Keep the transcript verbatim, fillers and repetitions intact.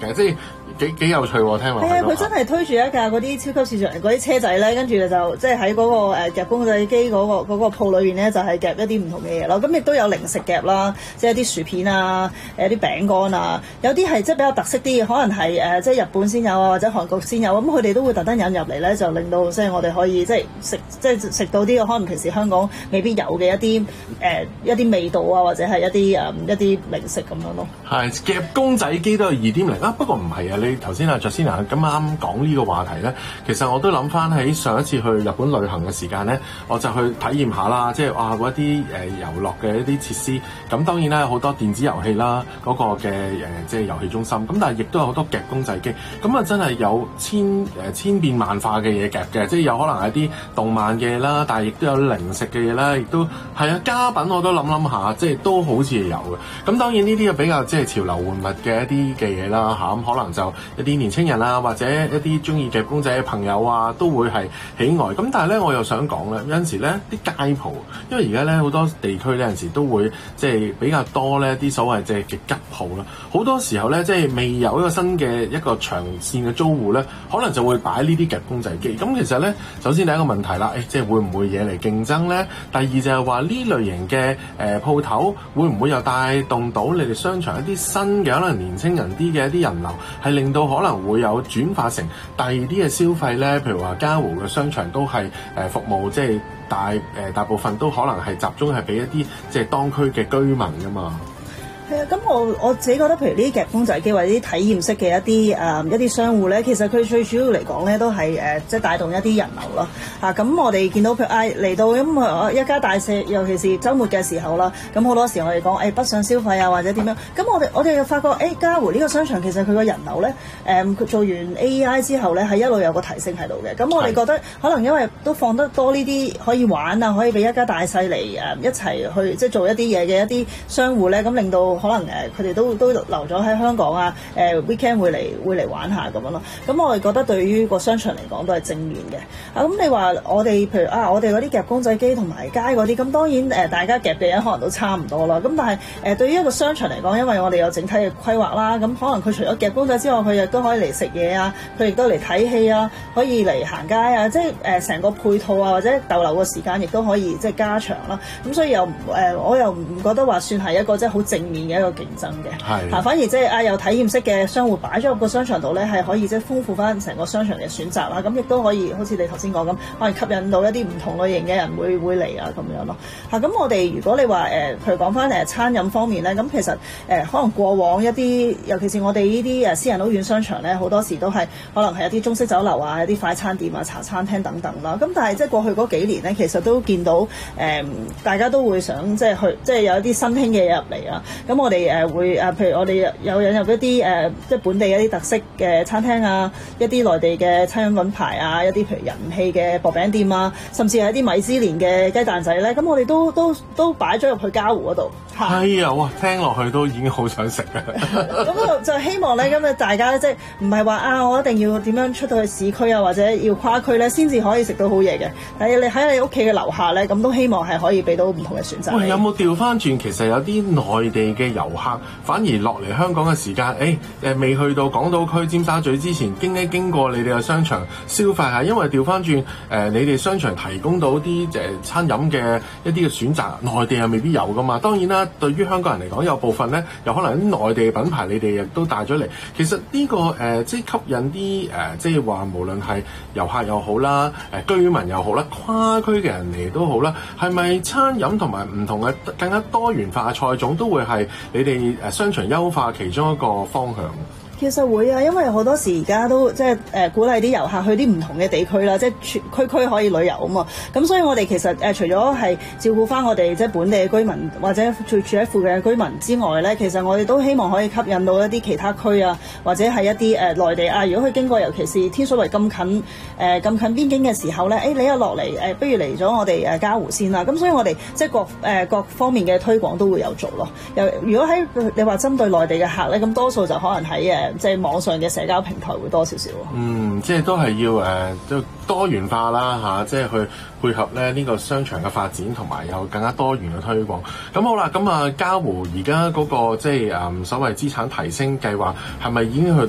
嘅，即係幾幾有趣喎！聽落係啊，佢真係推住一架嗰啲超級市場嗰啲車仔咧，跟住就即係喺嗰個誒夾公仔機嗰個嗰個鋪裏邊咧，就係夾一啲唔同嘅嘢咯。咁亦都有零食夾啦，即係啲薯片啊，誒啲餅乾啊，有啲係即係比較特色啲嘅，可能係誒即係日本先有啊，或者韓國先有。咁佢哋都會特登引入嚟咧，就令到即係我哋可以即係食即係食到啲可能平時香港未必有嘅一啲誒、呃、一啲味道啊，或者係一啲誒、嗯、一啲零食咁樣咯。 係夾公仔機都係二點零啊，不過唔係啊！你頭先阿 Justina 咁啱講呢個話題咧，其實我都諗翻喺上一次去日本旅行嘅時間咧，我就去體驗下啦，即係哇嗰一啲誒遊樂嘅一啲設施。咁當然啦，有好多電子遊戲啦，嗰、那個嘅誒、呃、即係遊戲中心。咁但係亦都有好多夾公仔機。咁啊真係有千誒、呃、千變萬化嘅嘢夾嘅，即係有可能係啲動漫嘅嘢啦，但係亦都有零食嘅嘢啦，亦都係啊家品我都諗諗下，即係都好似有嘅。咁當然呢啲比較即係潮流玩物嘅一啲嘅嘢啦嚇，咁可能就一啲年青人啊，或者一啲中意夾公仔嘅朋友啊，都會係喜愛。咁但係咧，我又想講咧，有陣時咧啲街鋪，因為而家咧好多地區咧有陣時都會即係比較多咧啲所謂即係嘅吉鋪啦。好多時候咧，即係未有一個新嘅一個長線嘅租戶咧，可能就會擺呢啲夾公仔機。咁其實咧，首先第一個問題啦，誒即係會唔會惹嚟競爭咧？第二就係話呢類型嘅誒鋪頭會唔會又帶動到你哋商場一啲新嘅可能年青人啲嘅一啲人流，係令到可能會有轉化成第二啲嘅消費咧？譬如話嘉湖嘅商場都係誒服務，即係大誒大部分都可能係集中係俾一啲即係當區嘅居民噶嘛。 係啊，咁我我自己覺得，譬如呢啲夾公仔機或者啲體驗式嘅一啲誒、呃、一啲商戶咧，其實佢最主要嚟講咧，都係誒、呃、即係帶動一啲人流咯。嚇，咁我哋見到譬如誒嚟到咁啊一家大細，尤其是週末嘅時候啦，咁好多時我哋講誒北上消費啊，或者點樣，咁我哋我哋又發覺誒嘉湖呢個商場其實佢個人流咧誒，佢、呃、做完 A E I 之後咧係一路有個提升喺度嘅。咁我哋覺得可能因為都放得多呢啲可以玩啊，可以俾一家大細嚟誒一齊去即係做一啲嘢嘅一啲商戶咧，咁令到可能誒佢哋都都留咗喺香港啊，誒、呃、weekend 會嚟會嚟玩下咁樣咯。咁我哋覺得對於個商場嚟講都係正面嘅。啊，咁你話我哋譬如啊，我哋嗰啲夾公仔機同埋街嗰啲，咁當然誒、呃、大家夾嘅嘢可能都差唔多啦。咁但係誒、呃、對於一個商場嚟講，因為我哋有整體嘅規劃啦，咁可能佢除咗夾公仔之外，佢亦都可以嚟食嘢啊，佢亦都嚟睇戲啊，可以嚟行街啊，即係誒成個配套啊，或者逗留嘅時間亦都可以即係加長啦。咁所以又誒、呃、我又唔覺得話算係一個即係好正面嘅一個競爭嘅，係啊，反而即係啊有體驗式嘅商戶擺咗入個商場度咧，係可以即係豐富翻成個商場嘅選擇啦。咁亦都可以好似你頭先講咁，可以吸引到一啲唔同類型嘅人會會嚟啊咁樣咯。嚇、啊，咁我哋如果你話誒，譬如講翻誒餐飲方面咧，咁其實誒、呃、可能過往一啲，尤其是我哋呢啲誒私人屋苑商場咧，好多時都係可能係一啲中式酒樓啊、一啲快餐店啊、茶餐廳等等啦。咁但係即係過去嗰幾年咧，其實都見到誒、呃、大家都會想即係去即係有一啲新興嘅嘢入嚟啊。咁我哋誒會誒，譬如我哋有引入一啲誒、呃，即係本地一啲特色嘅餐廳啊，一啲內地嘅餐飲品牌啊，一啲譬如人氣嘅薄餅店啊，甚至係一啲米芝蓮嘅雞蛋仔咧，咁我哋都都都擺咗入去嘉湖嗰度。 係啊，哇！聽落去都已經好想食啊！ 咁就希望咧，今日大家即係唔係話啊，我一定要點樣出到去市區啊，或者要跨區咧，先至可以食到好嘢嘅。但係你喺你屋企嘅樓下咧，咁都希望係可以俾到唔同嘅選擇。 喂，有冇調翻轉？其實有啲內地嘅遊客反而落嚟香港嘅時間，誒、欸、誒未去到港島區尖沙咀之前，經一經過你哋嘅商場消費下，因為調翻轉誒，你哋商場提供到啲誒、呃、餐飲嘅一啲嘅選擇，內地又未必有噶嘛。當然啦。對於香港人嚟講，有部分咧，又可能啲內地嘅品牌，你哋亦都帶咗嚟。其實呢、呢個誒、呃，即係吸引啲誒、呃，即係話無論係遊客又好啦，誒、呃、居民又好啦，跨區嘅人嚟都好啦，係咪餐飲同埋唔同嘅更加多元化嘅菜種都會係你哋誒商場優化其中一個方向？ 其實會啊，因為好多時而家都即係誒鼓勵啲遊客去啲唔同嘅地區啦，即係全區區可以旅遊啊嘛。咁所以我哋其實誒、呃、除咗係照顧翻我哋即係本地嘅居民或者住住喺附近嘅居民之外咧，其實我哋都希望可以吸引到一啲其他區啊，或者係一啲誒、呃、內地啊。如果佢經過，尤其是天水圍咁近誒咁、呃、近邊境嘅時候咧，誒、哎、你一落嚟誒，不如嚟咗我哋誒嘉湖先啦。咁所以我哋即係各誒、呃、各方面嘅推廣都會有做咯。又如果喺你話針對內地嘅客咧，咁多數就可能喺誒。即係網上嘅社交平台會多少少。嗯， 即係都係要誒，都、呃、多元化啦嚇、啊，即係去配合咧呢、呢個商場嘅發展，同埋有更加多元嘅推廣。咁好啦，咁啊嘉湖而家嗰個即係誒、嗯、所謂資產提升計劃係咪已經去